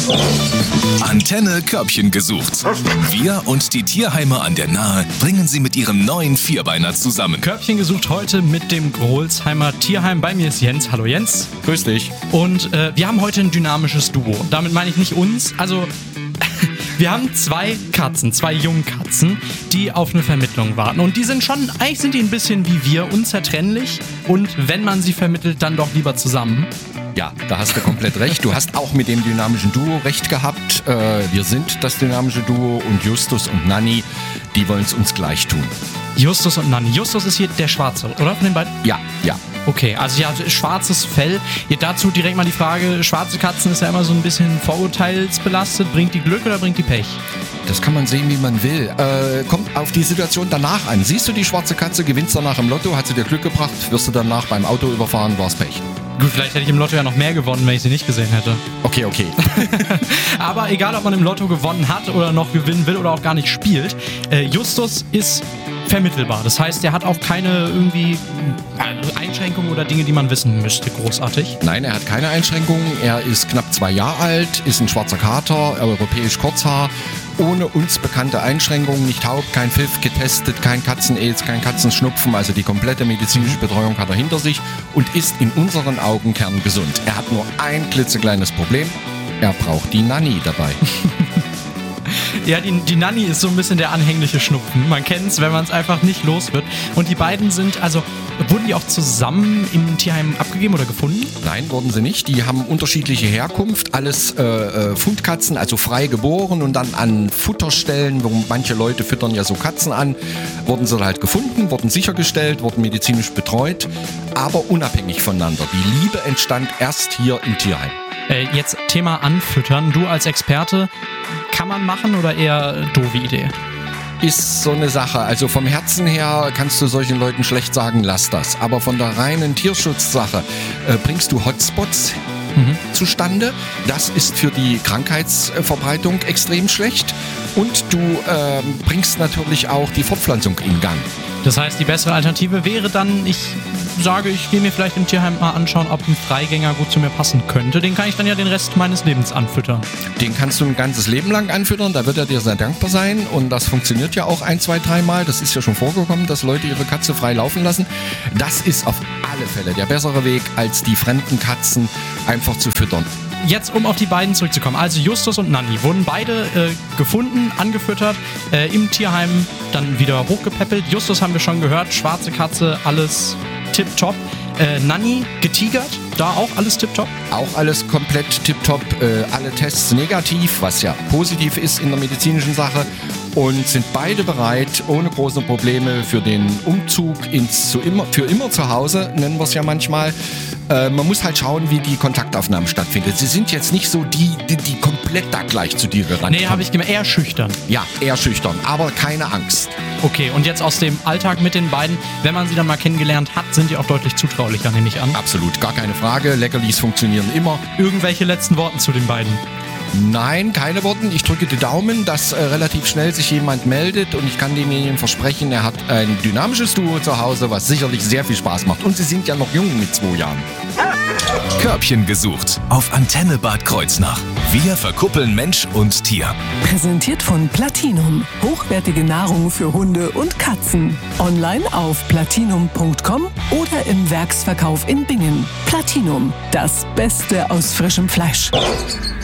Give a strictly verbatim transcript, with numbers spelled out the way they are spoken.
Antenne Körbchen gesucht. Wir und die Tierheime an der Nahe bringen sie mit ihrem neuen Vierbeiner zusammen. Körbchen gesucht heute mit dem Grolsheimer Tierheim. Bei mir ist Jens. Hallo Jens. Grüß dich. Und äh, wir haben heute ein dynamisches Duo. Damit meine ich nicht uns, also... Wir haben zwei Katzen, zwei Jungkatzen, die auf eine Vermittlung warten. Und die sind schon, eigentlich sind die ein bisschen wie wir, unzertrennlich. Und wenn man sie vermittelt, dann doch lieber zusammen. Ja, da hast du komplett recht. Du hast auch mit dem dynamischen Duo recht gehabt. Äh, wir sind das dynamische Duo und Justus und Nanni, die wollen es uns gleich tun. Justus und Nanni. Justus ist hier der Schwarze, oder? Von den beiden? Ja, ja. Okay, also ja, schwarzes Fell. Hier dazu direkt mal die Frage, schwarze Katzen ist ja immer so ein bisschen vorurteilsbelastet. Bringt die Glück oder bringt die Pech? Das kann man sehen, wie man will. Äh, kommt auf die Situation danach an. Siehst du die schwarze Katze, gewinnst danach im Lotto, hat sie dir Glück gebracht, wirst du danach beim Auto überfahren, war's Pech. Gut, vielleicht hätte ich im Lotto ja noch mehr gewonnen, wenn ich sie nicht gesehen hätte. Okay, okay. Aber egal, ob man im Lotto gewonnen hat oder noch gewinnen will oder auch gar nicht spielt, äh, Justus ist vermittelbar. Das heißt, er hat auch keine irgendwie Einschränkungen oder Dinge, die man wissen müsste, großartig. Nein, er hat keine Einschränkungen. Er ist knapp zwei Jahre alt, ist ein schwarzer Kater, europäisch Kurzhaar, ohne uns bekannte Einschränkungen, nicht taub, kein Pfiff, getestet, kein Katzen-Aids, kein Katzenschnupfen, also die komplette medizinische Betreuung hat er hinter sich und ist in unseren Augen kerngesund. Er hat nur ein klitzekleines Problem, er braucht die Nanni dabei. Ja, die, die Nanni ist so ein bisschen der anhängliche Schnupfen. Man kennt es, wenn man es einfach nicht los wird. Und die beiden sind, also, wurden die auch zusammen im Tierheim abgegeben oder gefunden? Nein, wurden sie nicht. Die haben unterschiedliche Herkunft. Alles äh, äh, Fundkatzen, also frei geboren und dann an Futterstellen, wo manche Leute füttern ja so Katzen an, wurden sie halt gefunden, wurden sichergestellt, wurden medizinisch betreut, aber unabhängig voneinander. Die Liebe entstand erst hier im Tierheim. Äh, jetzt Thema Anfüttern. Du als Experte, kann man machen oder eher doofe Idee? Ist so eine Sache. Also vom Herzen her kannst du solchen Leuten schlecht sagen, lass das. Aber von der reinen Tierschutzsache äh, bringst du Hotspots mhm. zustande. Das ist für die Krankheitsverbreitung extrem schlecht. Und du äh, bringst natürlich auch die Fortpflanzung in Gang. Das heißt, die bessere Alternative wäre dann, ich sage, ich gehe mir vielleicht im Tierheim mal anschauen, ob ein Freigänger gut zu mir passen könnte. Den kann ich dann ja den Rest meines Lebens anfüttern. Den kannst du ein ganzes Leben lang anfüttern, da wird er dir sehr dankbar sein. Und das funktioniert ja auch ein, zwei, dreimal. Das ist ja schon vorgekommen, dass Leute ihre Katze frei laufen lassen. Das ist auf alle Fälle der bessere Weg, als die fremden Katzen einfach zu füttern. Jetzt, um auf die beiden zurückzukommen. Also Justus und Nanni wurden beide äh, gefunden, angefüttert, äh, im Tierheim dann wieder hochgepäppelt. Justus haben wir schon gehört, schwarze Katze, alles tipptopp. Äh, Nanni getigert, da auch alles tipptopp? Auch alles komplett tipptopp, äh, alle Tests negativ, was ja positiv ist in der medizinischen Sache. Und sind beide bereit, ohne große Probleme für den Umzug ins zu immer, für immer zu Hause, nennen wir es ja manchmal. Äh, man muss halt schauen, wie die Kontaktaufnahmen stattfinden. Sie sind jetzt nicht so die, die, die komplett da gleich zu dir gerannt. Nee, habe ich gemerkt, eher schüchtern. Ja, eher schüchtern, aber keine Angst. Okay, und jetzt aus dem Alltag mit den beiden, wenn man sie dann mal kennengelernt hat, sind die auch deutlich zutraulicher, nehme ich an. Absolut, gar keine Frage. Leckerlis funktionieren immer. Irgendwelche letzten Worte zu den beiden? Nein, keine Worte. Ich drücke die Daumen, dass äh, relativ schnell sich jemand meldet und ich kann demjenigen versprechen, er hat ein dynamisches Duo zu Hause, was sicherlich sehr viel Spaß macht. Und sie sind ja noch jung mit zwei Jahren. Körbchen gesucht auf Antenne Bad Kreuznach. Wir verkuppeln Mensch und Tier. Präsentiert von Platinum. Hochwertige Nahrung für Hunde und Katzen. Online auf platinum punkt com oder im Werksverkauf in Bingen. Platinum, das Beste aus frischem Fleisch.